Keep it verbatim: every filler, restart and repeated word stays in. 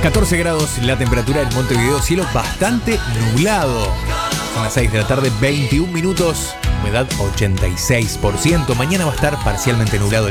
catorce grados la temperatura en Montevideo, cielo bastante nublado. Son las seis de la tarde, veintiún minutos, humedad ochenta y seis por ciento. Mañana va a estar parcialmente nublado.